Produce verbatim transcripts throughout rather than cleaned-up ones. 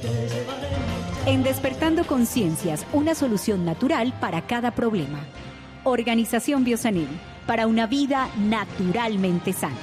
En Despertando Conciencias, una solución natural para cada problema. Organización Biosanil, para una vida naturalmente sana.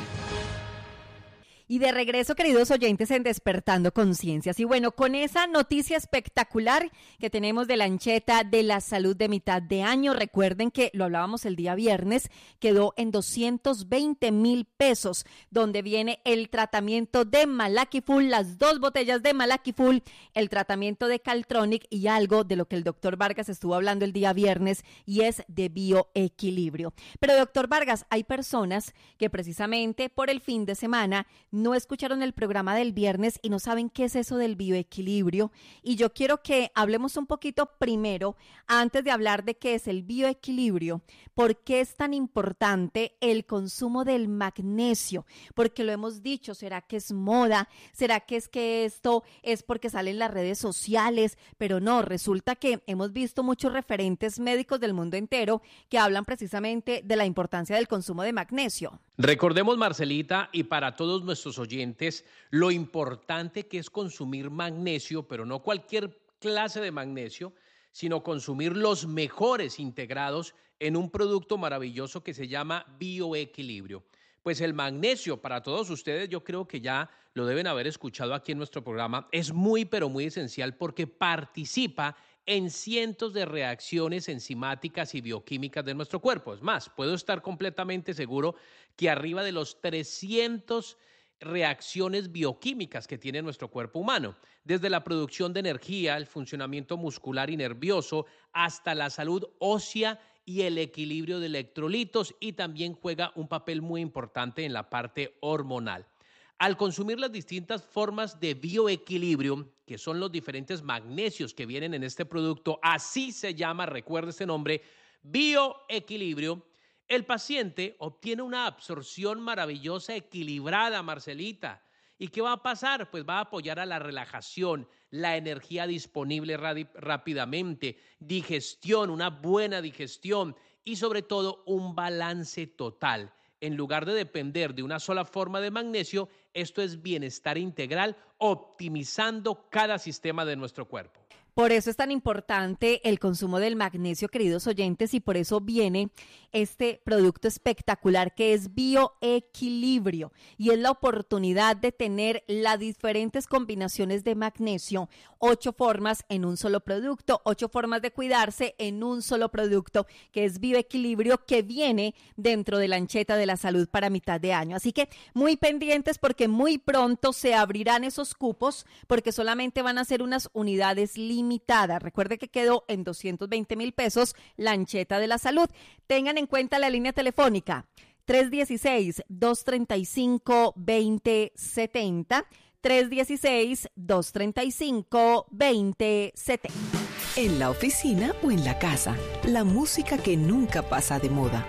Y de regreso, queridos oyentes, en Despertando Conciencias. Y bueno, con esa noticia espectacular que tenemos de Lancheta de la Salud de mitad de año, recuerden que lo hablábamos el día viernes, quedó en doscientos veinte mil pesos, donde viene el tratamiento de Malaquiful, las dos botellas de Malaquiful, el tratamiento de Caltronic y algo de lo que el doctor Vargas estuvo hablando el día viernes, y es de bioequilibrio. Pero doctor Vargas, hay personas que precisamente por el fin de semana no escucharon el programa del viernes y no saben qué es eso del bioequilibrio. Y yo quiero que hablemos un poquito primero, antes de hablar de qué es el bioequilibrio, por qué es tan importante el consumo del magnesio, porque lo hemos dicho, ¿será que es moda? ¿Será que es que esto es porque sale en las redes sociales? Pero no, resulta que hemos visto muchos referentes médicos del mundo entero que hablan precisamente de la importancia del consumo de magnesio. Recordemos, Marcelita, y para todos nuestros oyentes, lo importante que es consumir magnesio, pero no cualquier clase de magnesio, sino consumir los mejores integrados en un producto maravilloso que se llama bioequilibrio. Pues el magnesio, para todos ustedes, yo creo que ya lo deben haber escuchado aquí en nuestro programa, es muy, pero muy esencial porque participa en cientos de reacciones enzimáticas y bioquímicas de nuestro cuerpo. Es más, puedo estar completamente seguro que arriba de los trescientas reacciones bioquímicas que tiene nuestro cuerpo humano, desde la producción de energía, el funcionamiento muscular y nervioso, hasta la salud ósea y el equilibrio de electrolitos, y también juega un papel muy importante en la parte hormonal. Al consumir las distintas formas de bioequilibrio, que son los diferentes magnesios que vienen en este producto, así se llama, recuerda este nombre, bioequilibrio, el paciente obtiene una absorción maravillosa, equilibrada, Marcelita. ¿Y qué va a pasar? Pues va a apoyar a la relajación, la energía disponible rápidamente, digestión, una buena digestión y sobre todo un balance total. En lugar de depender de una sola forma de magnesio, esto es bienestar integral, optimizando cada sistema de nuestro cuerpo. Por eso es tan importante el consumo del magnesio, queridos oyentes, y por eso viene este producto espectacular que es bioequilibrio, y es la oportunidad de tener las diferentes combinaciones de magnesio, ocho formas en un solo producto, ocho formas de cuidarse en un solo producto, que es bioequilibrio, que viene dentro de la Lancheta de la Salud para mitad de año. Así que muy pendientes porque muy pronto se abrirán esos cupos, porque solamente van a ser unas unidades limitadas. Recuerde que quedó en doscientos veinte mil pesos la Lancheta de la Salud. Tengan en cuenta la línea telefónica tres uno seis, dos tres cinco, dos cero siete cero, tres uno seis, dos tres cinco, dos cero siete cero. En la oficina o en la casa, la música que nunca pasa de moda.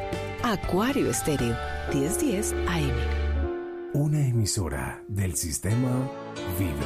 Acuario Estéreo, diez diez A M. Una emisora del sistema Vibra.